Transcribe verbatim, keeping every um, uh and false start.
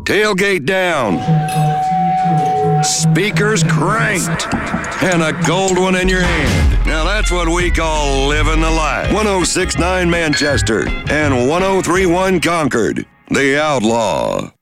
tailgate down, speakers cranked, and a gold one in your hand. Now that's what we call living the life. one oh six point nine Manchester and one oh three point one Concord. The Outlaw.